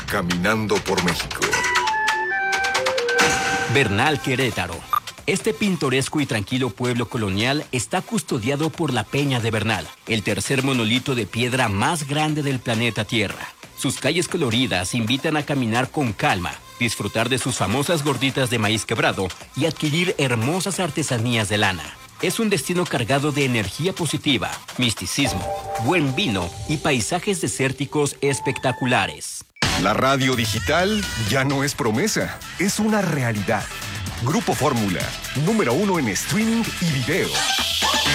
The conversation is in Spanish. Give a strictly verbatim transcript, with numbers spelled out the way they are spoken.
caminando por México. Bernal, Querétaro. Este pintoresco y tranquilo pueblo colonial está custodiado por la Peña de Bernal, el tercer monolito de piedra más grande del planeta Tierra. Sus calles coloridas invitan a caminar con calma, disfrutar de sus famosas gorditas de maíz quebrado y adquirir hermosas artesanías de lana. Es un destino cargado de energía positiva, misticismo, buen vino y paisajes desérticos espectaculares. La radio digital ya no es promesa, es una realidad. Grupo Fórmula, número uno en streaming y video.